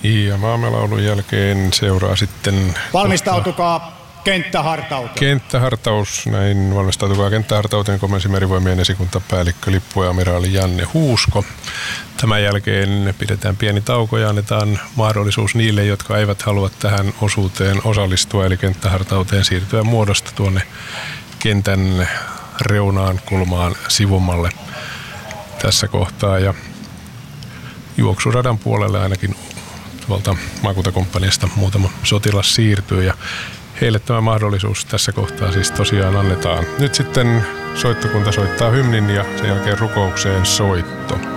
Ja maamelaulun jälkeen seuraa sitten... Valmistautukaa kenttähartauteen. Kenttähartaus, näin valmistautukaa kenttähartauteen, komensi Merivoimien esikuntapäällikkö lippuamiraali Janne Huusko. Tämän jälkeen pidetään pieni tauko ja annetaan mahdollisuus niille, jotka eivät halua tähän osuuteen osallistua, eli kenttähartauteen siirtyä muodosta tuonne kentän reunaan kulmaan sivummalle tässä kohtaa. Ja juoksuradan puolelle ainakin tuolta maakuntakomppaniasta muutama sotilas siirtyy ja heille tämä mahdollisuus tässä kohtaa siis tosiaan annetaan. Nyt sitten soittokunta soittaa hymnin ja sen jälkeen rukoukseen soitto.